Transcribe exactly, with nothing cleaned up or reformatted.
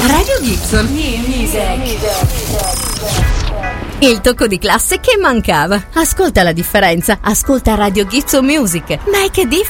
Radio Gibson Music. Il tocco di classe che mancava. Ascolta la differenza. Ascolta Radio Gibson Music. Make a difference.